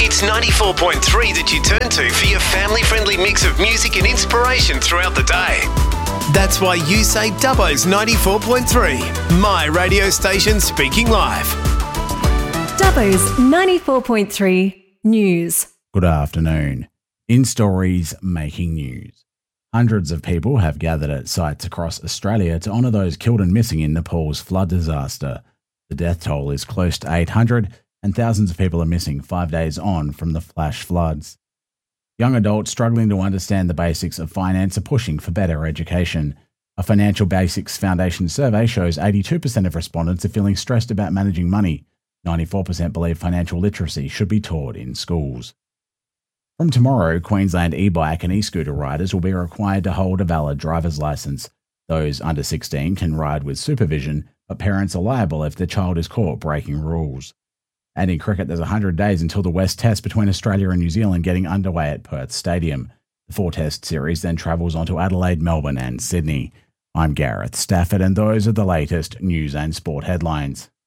It's 94.3 that you turn to for your family-friendly mix of music and inspiration throughout the day. That's why you say Dubbo's 94.3, my radio station speaking live. Dubbo's 94.3 News. Good afternoon. In stories making news. Hundreds of people have gathered at sites across Australia to honour those killed and missing in Nepal's flood disaster. The death toll is close to 800 and thousands of people are missing 5 days on from the flash floods. Young adults struggling to understand the basics of finance are pushing for better education. A Financial Basics Foundation survey shows 82% of respondents are feeling stressed about managing money. 94% believe financial literacy should be taught in schools. From tomorrow, Queensland e-bike and e-scooter riders will be required to hold a valid driver's licence. Those under 16 can ride with supervision, but parents are liable if their child is caught breaking rules. And in cricket, there's 100 days until the West Test between Australia and New Zealand getting underway at Perth Stadium. The 4-test series then travels on to Adelaide, Melbourne and Sydney. I'm Gareth Stafford, and those are the latest news and sport headlines.